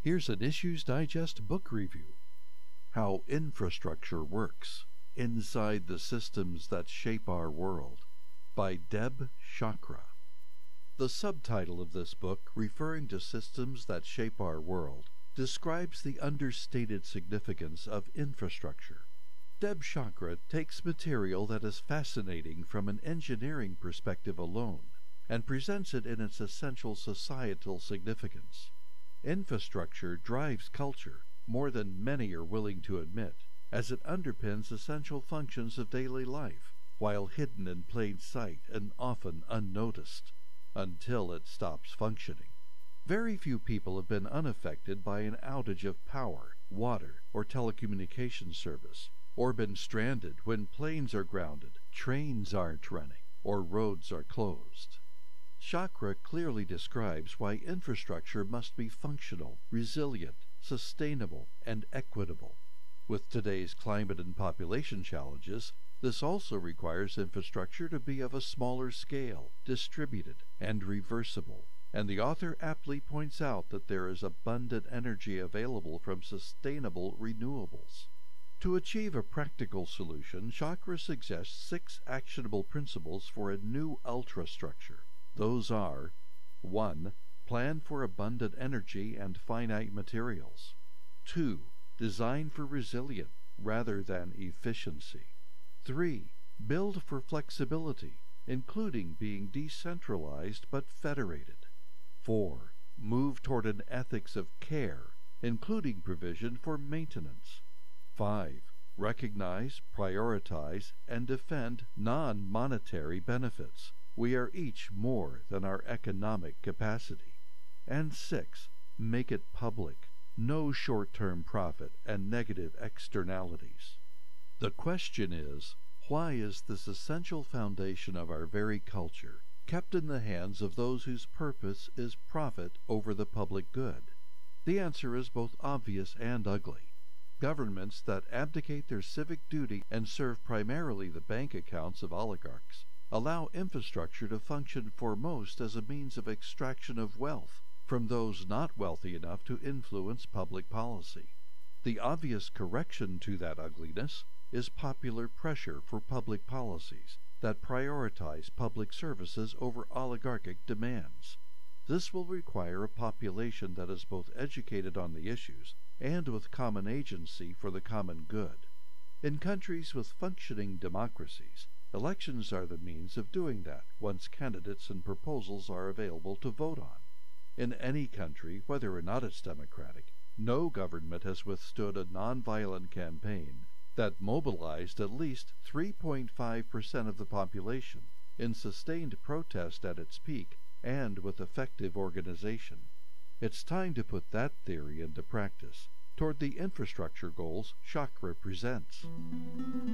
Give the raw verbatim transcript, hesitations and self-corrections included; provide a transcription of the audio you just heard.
Here's an Issues Digest book review. How Infrastructure Works Inside the Systems That Shape Our World by Deb Chakra. The subtitle of this book, referring to systems that shape our world, describes the understated significance of infrastructure. Deb Chakra takes material that is fascinating from an engineering perspective alone and presents it in its essential societal significance. Infrastructure drives culture more than many are willing to admit, as it underpins essential functions of daily life, while hidden in plain sight and often unnoticed, until it stops functioning. Very few people have been unaffected by an outage of power, water, or telecommunications service, or been stranded when planes are grounded, trains aren't running, or roads are closed. Chakra clearly describes why infrastructure must be functional, resilient, sustainable, and equitable. With today's climate and population challenges, this also requires infrastructure to be of a smaller scale, distributed, and reversible, and the author aptly points out that there is abundant energy available from sustainable renewables. To achieve a practical solution, Chakra suggests six actionable principles for a new ultrastructure. Those are: one. Plan for abundant energy and finite materials. two. Design for resilience rather than efficiency. three. Build for flexibility, including being decentralized but federated. four. Move toward an ethics of care, including provision for maintenance. five. Recognize, prioritize, and defend non-monetary benefits. We are each more than our economic capacity. And six. Make it public. No short-term profit and negative externalities. The question is, why is this essential foundation of our very culture kept in the hands of those whose purpose is profit over the public good? The answer is both obvious and ugly. Governments that abdicate their civic duty and serve primarily the bank accounts of oligarchs allow infrastructure to function for most as a means of extraction of wealth from those not wealthy enough to influence public policy. The obvious correction to that ugliness is popular pressure for public policies that prioritize public services over oligarchic demands. This will require a population that is both educated on the issues and with common agency for the common good. In countries with functioning democracies, elections are the means of doing that once candidates and proposals are available to vote on. In any country, whether or not it's democratic, no government has withstood a nonviolent campaign that mobilized at least three point five percent of the population in sustained protest at its peak and with effective organization. It's time to put that theory into practice toward the infrastructure goals Chakra presents.